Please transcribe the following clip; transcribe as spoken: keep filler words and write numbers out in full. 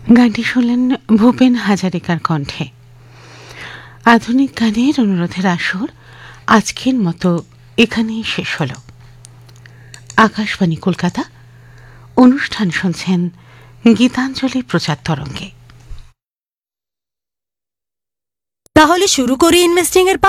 গানটি শুনলেন ভূপেন হাজারিকার কণ্ঠে। আধুনিক গানের অনুরোধের আসর আজকের মতো এখানেই শেষ হল। আকাশবাণী কলকাতা, অনুষ্ঠান শুনছেন গীতাঞ্জলি প্রচার তরঙ্গে। তাহলে শুরু করি ইনভেস্টিং এর